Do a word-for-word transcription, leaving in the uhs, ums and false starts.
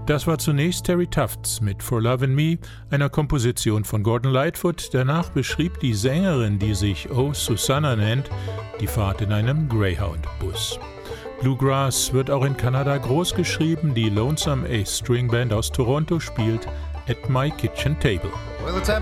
Das war zunächst Terry Tufts mit For Lovin' Me, einer Komposition von Gordon Lightfoot. Danach beschrieb die Sängerin, die sich Oh Susanna nennt, die Fahrt in einem Greyhound-Bus. Bluegrass wird auch in Kanada groß geschrieben. Die Lonesome Ace String Band aus Toronto spielt At My Kitchen Table. Well, it's at